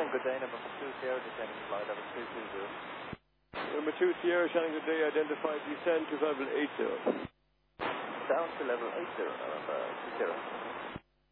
good day, number 2 Sierra, descending flight level 220. Number 2 Sierra, Shannon, good day, identified descend to level 80. Down to level 80, number 2 Sierra.